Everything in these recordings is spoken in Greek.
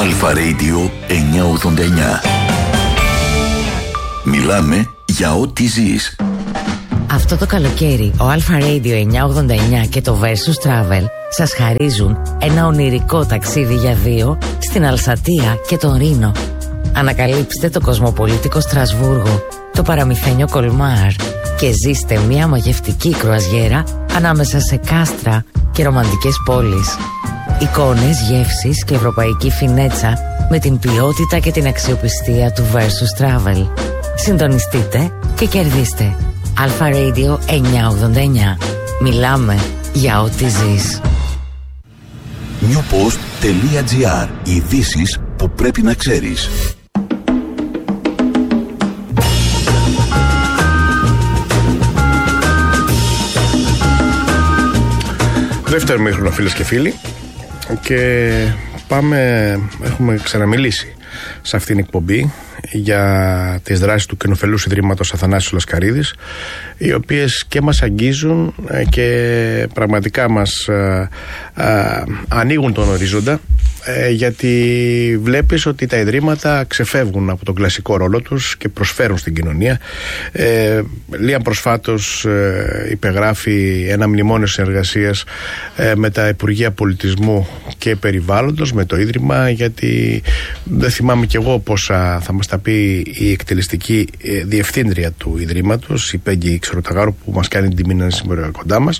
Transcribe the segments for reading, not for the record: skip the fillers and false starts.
Αλφα Radio 989. Μιλάμε για ό,τι ζεις. Αυτό το καλοκαίρι ο Αλφα Radio 989 και το Versus Travel σας χαρίζουν ένα ονειρικό ταξίδι για δύο στην Αλσατία και τον Ρήνο. Ανακαλύψτε το κοσμοπολίτικο Στρασβούργο, το παραμυθένιο Κολμάρ και ζήστε μια μαγευτική κρουαζιέρα ανάμεσα σε κάστρα και ρομαντικές πόλεις. Εικόνες, γεύσεις και ευρωπαϊκή φινέτσα με την ποιότητα και την αξιοπιστία του Versus Travel. Συντονιστείτε και κερδίστε. Αλφα Radio 989. Μιλάμε για ό,τι ζεις. newpost.gr. Ειδήσεις που πρέπει να ξέρεις. Δεύτερο μήχρονο, φίλες και φίλοι, και έχουμε ξαναμιλήσει σε αυτήν την εκπομπή για τις δράσεις του Κοινοφελούς Ιδρύματος Αθανάσιος Λασκαρίδης, οι οποίες και μας αγγίζουν και πραγματικά μας ανοίγουν τον ορίζοντα, γιατί βλέπεις ότι τα ιδρύματα ξεφεύγουν από τον κλασικό ρόλο τους και προσφέρουν στην κοινωνία. Λίγα προσφάτως υπεγράφει ένα μνημόνιο συνεργασίας με τα Υπουργεία Πολιτισμού και Περιβάλλοντος, με το Ίδρυμα, γιατί δεν θυμάμαι κι εγώ πόσα θα μας τα πει η εκτελεστική διευθύντρια του Ιδρύματος, η Πέγγι Ξεροταγάρου, που μας κάνει την τιμή να είναι σήμερα κοντά μας,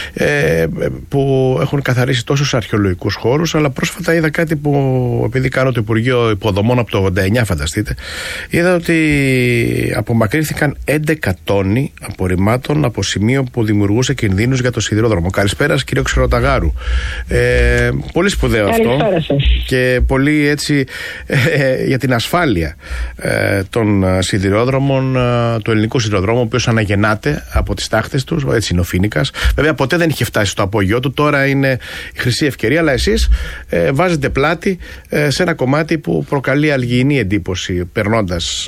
που έχουν καθαρίσει τόσους αρχαιολογικούς χώρους. Αλλά πρόσφατα είδα κάτι που, επειδή κάνω το Υπουργείο Υποδομών από το 89, φανταστείτε, είδα ότι απομακρύνθηκαν 11 τόνοι απορριμμάτων από σημείο που δημιουργούσε κινδύνους για το σιδηρόδρομο. Καλησπέρα, κύριο Ξεροταγάρου. Πολύ σπουδαίο αυτό και πολύ έτσι για την ασφάλεια των σιδηρόδρομων, του ελληνικού σιδηροδρόμου, ο οποίος αναγεννάται από τις τάχτες του. Έτσι είναι ο Φοίνικας. Βέβαια ποτέ δεν είχε φτάσει στο απόγειό του, τώρα είναι η χρυσή ευκαιρία, αλλά εσείς βάζετε πλάτη σε ένα κομμάτι που προκαλεί αλγιεινή εντύπωση περνώντας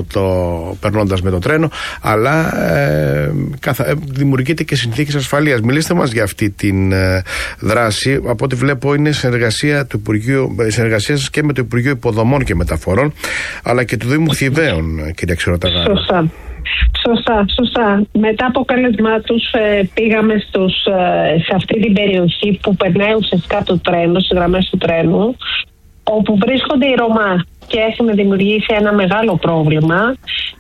με το τρένο, αλλά δημιουργείται και συνθήκες ασφαλείας. Μιλήστε μας για αυτή την δράση. Από ό,τι βλέπω είναι συνεργασία σας και με το Υπουργείο Υποδομών και Μεταφορών, αλλά και του Δήμου Θηβαίων, κυρία Ξεροταγάρου. Σωστά. Μετά από κάλεσμά τους πήγαμε σε αυτή την περιοχή που περνάει ουσιαστικά το τρένο, στις γραμμές του τρένου, όπου βρίσκονται οι Ρωμά και έχουν δημιουργήσει ένα μεγάλο πρόβλημα.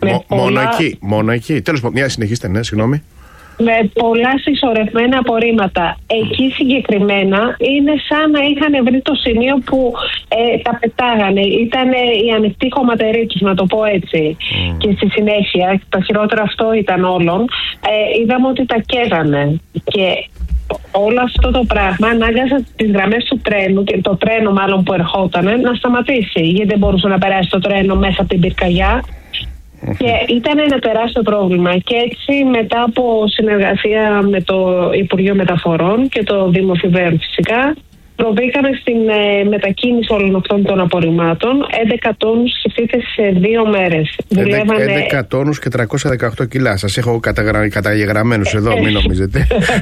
Μόνο εκεί. Τέλος πάντων, συνεχίστε, ναι, συγγνώμη. Με πολλά συσσωρευμένα απορρίμματα. Εκεί συγκεκριμένα είναι σαν να είχαν βρει το σημείο που τα πετάγανε. Ήταν η ανοιχτή χωματερή τους, να το πω έτσι. Και στη συνέχεια, το χειρότερο αυτό ήταν όλων, είδαμε ότι τα καίγανε. Και όλο αυτό το πράγμα ανάγκασε τις γραμμές του τρένου, και το τρένο μάλλον που ερχόταν, να σταματήσει. Γιατί δεν μπορούσε να περάσει το τρένο μέσα από την πυρκαγιά. Και ήταν ένα τεράστιο πρόβλημα. Και έτσι, μετά από συνεργασία με το Υπουργείο Μεταφορών και το Δήμο Θηβαίων φυσικά, προβήκαμε στην μετακίνηση όλων αυτών των απορριμμάτων. 11 τόνους σκεφτείτε σε 2 μέρες. 11 τόνους και 318 κιλά. Σας έχω καταγεγραμμένους εδώ, μην νομίζετε.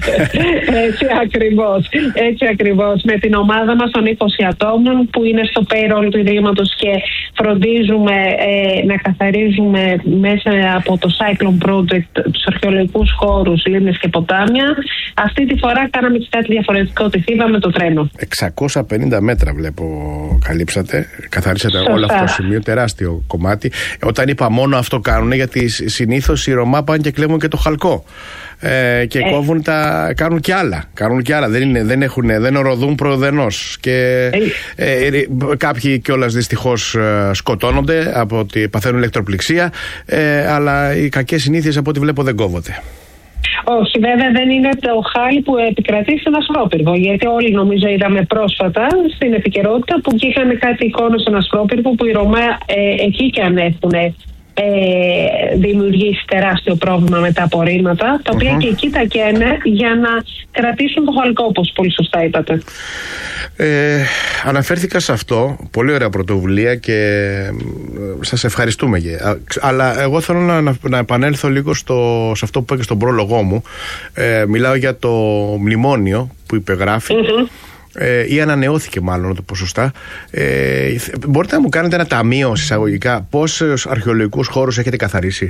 Έτσι ακριβώς. Με την ομάδα μας των 20 ατόμων που είναι στο payroll του Ιδρύματος και φροντίζουμε να καθαρίζουμε μέσα από το Cyclone Project τους αρχαιολογικούς χώρους, λίμνες και ποτάμια. Αυτή τη φορά κάναμε και κάτι διαφορετικό, τη Θήβα με το τρένο. 650 μέτρα βλέπω καλύψατε, καθαρίσατε όλο αυτό το σημείο, τεράστιο κομμάτι. Όταν είπα μόνο αυτό κάνουν, γιατί συνήθως οι Ρωμά πάνε και κλέβουν και το χαλκό και κάνουν και άλλα, δεν οροδούν προοδενός και κάποιοι κιόλας δυστυχώς σκοτώνονται από ότι παθαίνουν ηλεκτροπληξία, αλλά οι κακές συνήθειες από ό,τι βλέπω δεν κόβονται. Όχι, βέβαια δεν είναι το χάλι που επικρατεί στον Ασπρόπυργο. Γιατί όλοι νομίζω είδαμε πρόσφατα στην επικαιρότητα που βγήκαν κάτι εικόνες στον Ασπρόπυργο που οι Ρωμά εκεί και αν έχουν δημιουργήσει τεράστιο πρόβλημα με τα απορρίμματα, τα οποία και εκεί τα καίνε για να κρατήσουν το χαλκό, όπως πολύ σωστά είπατε. Αναφέρθηκα σε αυτό, πολύ ωραία πρωτοβουλία και σας ευχαριστούμε. Αλλά εγώ θέλω να επανέλθω λίγο σε αυτό που είπα και στον πρόλογό μου. Μιλάω για το μνημόνιο που υπεγράφει ή ανανεώθηκε μάλλον το ποσοστά. Μπορείτε να μου κάνετε ένα ταμείο εισαγωγικά πόσους αρχαιολογικούς χώρους έχετε καθαρίσει?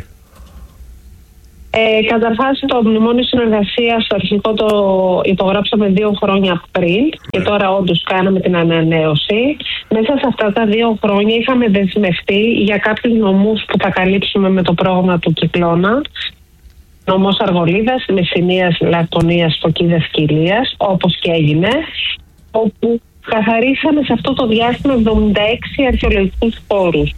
Καταρχάς, το μνημόνιο συνεργασίας στο αρχικό το υπογράψαμε 2 χρόνια πριν και τώρα όντως κάναμε την ανανέωση. Μέσα σε αυτά τα 2 χρόνια είχαμε δεσμευτεί για κάποιους νομούς που θα καλύψουμε με το πρόγραμμα του Κυκλώνα. Νομός Αργολίδας, Μεσσηνίας, Λακωνίας, Φωκίδας, Κοιλίας, όπως και έγινε, όπου καθαρίσαμε σε αυτό το διάστημα 76 αρχαιολογικούς χώρους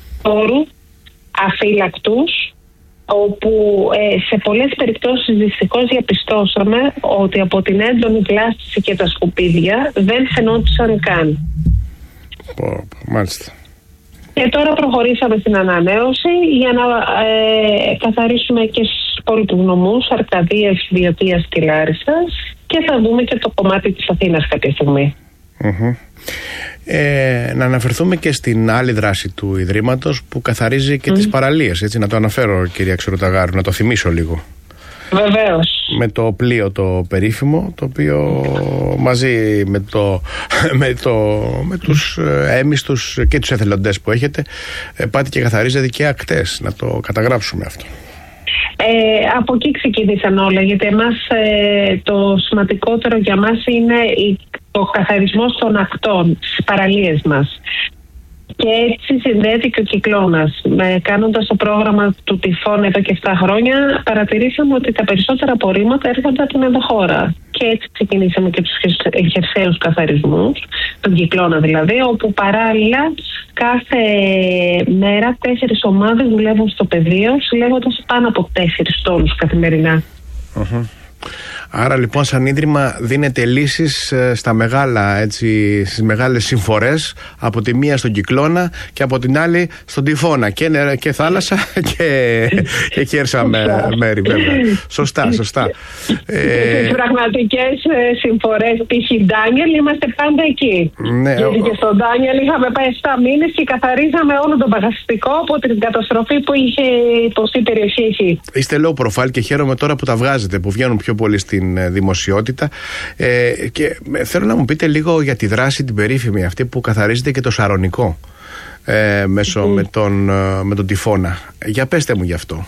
αφύλακτους, όπου σε πολλές περιπτώσεις δυστυχώς διαπιστώσαμε ότι από την έντονη βλάστηση και τα σκουπίδια δεν φαινόντουσαν καν. Μάλιστα. Και τώρα προχωρήσαμε στην ανανέωση για να καθαρίσουμε και στους υπόλοιπους νομούς, Αρκαδίας, Βιωτίας και Λάρισσας, και θα δούμε και το κομμάτι της Αθήνας κάποια στιγμή. Να αναφερθούμε και στην άλλη δράση του Ιδρύματος που καθαρίζει και τις παραλίες, έτσι, να το αναφέρω, κυρία Ξεροταγάρου, να το θυμίσω λίγο. Βεβαίως. Με το πλοίο το περίφημο, το οποίο μαζί με τους έμιστους και τους εθελοντές που έχετε πάτε και καθαρίζετε και ακτές, να το καταγράψουμε αυτό. Από εκεί ξεκίνησαν όλα, γιατί εμάς το σημαντικότερο για μας είναι ο καθαρισμός των ακτών στις παραλίες μας. Και έτσι συνδέεται και ο Κυκλώνας. Κάνοντας το πρόγραμμα του τυφώνα εδώ και 7 χρόνια, παρατηρήσαμε ότι τα περισσότερα απορρίμματα έρχονται από την ενδοχώρα. Και έτσι ξεκινήσαμε και τους χερσαίους καθαρισμούς, τον Κυκλώνα δηλαδή, όπου παράλληλα κάθε μέρα 4 ομάδες δουλεύουν στο πεδίο, συλλέγοντας πάνω από 4 τόνους καθημερινά. Άρα λοιπόν σαν Ίδρυμα δίνετε λύσεις στα μεγάλα, έτσι, στις μεγάλες συμφορές, από τη μία στον Κυκλώνα και από την άλλη στον τυφώνα, και θάλασσα και κέρσα μέρη, βέβαια. Σωστά. Στις πραγματικές συμφορές, π.χ. Ντάνιελ, είμαστε πάντα εκεί. Ναι, γιατί και στον Ντάνιελ είχαμε πάει 7 μήνες και καθαρίζαμε όλο τον παγαστικό από την καταστροφή που είχε υποστεί η περιοχή εκεί. Είστε low profile και χαίρομαι τώρα που τα βγάζετε, που βγαίνουν πιο πολύ στην δημοσιότητα, και θέλω να μου πείτε λίγο για τη δράση την περίφημη αυτή που καθαρίζετε και το Σαρονικό μέσω με τον τυφώνα. Για πέστε μου γι' αυτό.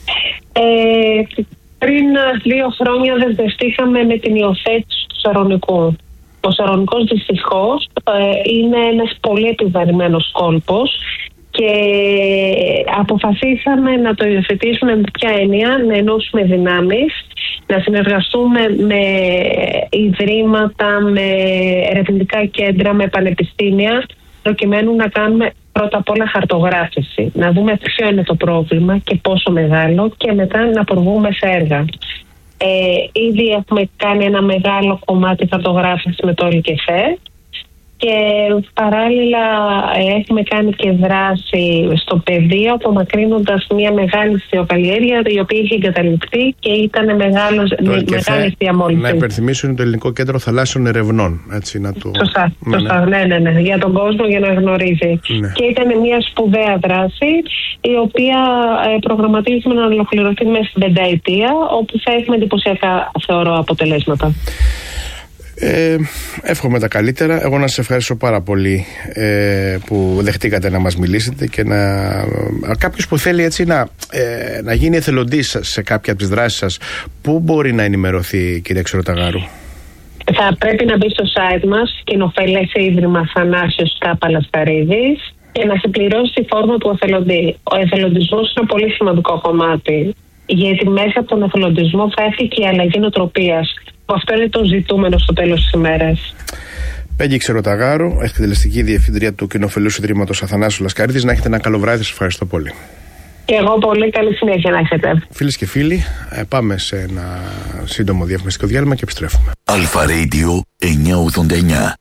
Πριν 2 χρόνια δεσμευτήκαμε με την υιοθέτηση του Σαρονικού. Ο Σαρονικός δυστυχώς είναι ένας πολύ επιβαρημένος κόλπος και αποφασίσαμε να το υιοθετήσουμε με ποια έννοια, να ενώσουμε δυνάμεις, να συνεργαστούμε με ιδρύματα, με ερευνητικά κέντρα, με πανεπιστήμια, προκειμένου να κάνουμε πρώτα απ' όλα χαρτογράφηση, να δούμε ποιο είναι το πρόβλημα και πόσο μεγάλο, και μετά να προβούμε σε έργα. Ήδη έχουμε κάνει ένα μεγάλο κομμάτι χαρτογράφηση με το ΟΛΚΕΦΕ και παράλληλα έχουμε κάνει και δράση στο πεδίο, απομακρύνοντας μια μεγάλη στιοκαλλιέργεια η οποία είχε εγκαταλειφθεί και ήταν μεγάλη διαμόλυνση. Να υπενθυμίσω, είναι το Ελληνικό Κέντρο Θαλάσσιων Ερευνών. Έτσι, να το... Σωστά. Ναι. Για τον κόσμο, για να γνωρίζει. Ναι. Και ήταν μια σπουδαία δράση, η οποία προγραμματίζουμε να ολοκληρωθεί μέσα στην 5ετία, όπου θα έχουμε εντυπωσιακά, θεωρώ, αποτελέσματα. Εύχομαι τα καλύτερα. Εγώ να σας ευχαριστώ πάρα πολύ που δεχτήκατε να μας μιλήσετε, και κάποιος που θέλει έτσι να γίνει εθελοντής σε κάποια από τις δράσεις σας, πού μπορεί να ενημερωθεί, κυρία Ξεροταγάρου? Θα πρέπει να μπει στο site μας, Κοινοφελές Ίδρυμα Θανάσιος Λασκαρίδης, και να συμπληρώσει τη φόρμα του εθελοντή. Ο εθελοντισμός είναι πολύ σημαντικό κομμάτι, γιατί μέσα από τον εθελοντισμό θα έρθει και η αλλαγή νοοτροπίας. Αυτό είναι το ζητούμενο στο τέλος της ημέρας. Πέγγι Ξεροταγάρου, εκτελεστική διευθύντρια του Κοινοφελούς Ιδρύματος Αθανάσιου Λασκαρίδης. Να έχετε ένα καλό βράδυ. Σας ευχαριστώ πολύ. Και εγώ πολύ καλή συνέχεια να έχετε. Φίλες και φίλοι, πάμε σε ένα σύντομο διαφημιστικό διάλειμμα και επιστρέφουμε. Αλφα Radio 989.